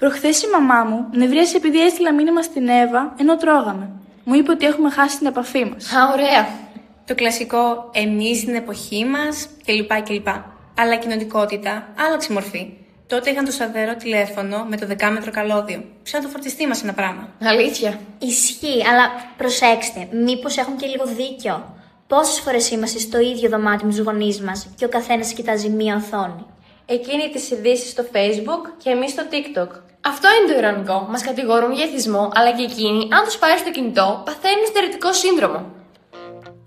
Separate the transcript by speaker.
Speaker 1: Προχθές η μαμά μου νευρίασε επειδή έστειλα μήνυμα στην Εύα ενώ τρώγαμε. Μου είπε ότι έχουμε χάσει την επαφή μας.
Speaker 2: Α, ωραία. Το κλασικό εμείς στην εποχή μας κλπ. Αλλά η κοινωνικότητα άλλαξε μορφή. Τότε είχαν το σταθερό τηλέφωνο με το 10μέτρο καλώδιο. Σαν το φορτιστή μας ένα πράγμα. Αλήθεια.
Speaker 3: Ισχύει, αλλά προσέξτε, μήπως έχουν και λίγο δίκιο. Πόσες φορές είμαστε στο ίδιο δωμάτιο με τους γονείς μας και ο καθένας κοιτάζει μία οθόνη.
Speaker 4: Εκείνοι τις ειδήσεις στο Facebook και εμείς στο TikTok.
Speaker 2: Αυτό είναι το ειρωνικό. Μας κατηγορούν για εθισμό, αλλά και εκείνοι, αν τους πάρει στο κινητό, παθαίνουν στερετικό σύνδρομο.